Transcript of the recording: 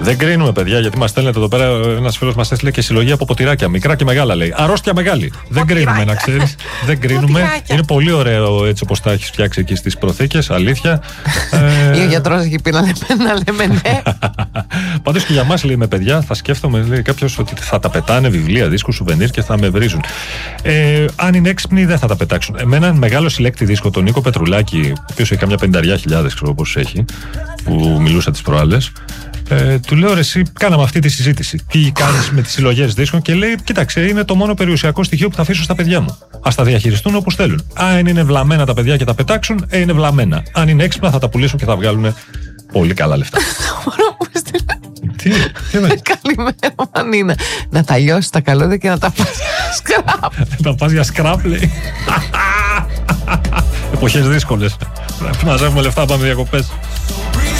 Δεν κρίνουμε, παιδιά, γιατί μας στέλνετε εδώ πέρα. Ένας φίλος μας έστειλε και συλλογή από ποτηράκια. Μικρά και μεγάλα, λέει. Αρρώστια μεγάλη. Δεν κρίνουμε, να ξέρεις. Δεν κρίνουμε. Είναι πολύ ωραίο έτσι όπως τα έχεις φτιάξει εκεί στις προθήκες. Αλήθεια. Ο γιατρός έχει πει να λέμε ναι. Πάντως και για μας, λέει, με παιδιά, θα σκέφτομαι, λέει κάποιος, ότι θα τα πετάνε βιβλία, δίσκους, σουβενίρ και θα με βρίζουν. Αν είναι έξυπνοι, δεν θα τα πετάξουν. Με έναν μεγάλο συλλέκτη δίσκο, τον Νίκο Πετρουλάκη, ο οποίος έχει καμιά 50.000, ξέρω πώς έχει, που μιλούσα τις προάλλες. Του λέω, ρε, εσύ, κάναμε αυτή τη συζήτηση. Τι κάνεις με τις συλλογές δίσκων? Και λέει, κοίταξε, είναι το μόνο περιουσιακό στοιχείο που θα αφήσω στα παιδιά μου. Ας τα διαχειριστούν όπως θέλουν. Αν είναι βλαμμένα τα παιδιά και τα πετάξουν, είναι βλαμμένα. Αν είναι έξυπνα, θα τα πουλήσουν και θα βγάλουν πολύ καλά λεφτά. Τι καλημέρα, Μανίνα. Να τα λιώσεις τα καλώδια και να τα πας για σκράπ. Να τα πας για σκράπ, λέει. Εποχές δύσκολες. Μαζεύουμε λεφτά, πάμε διακοπές.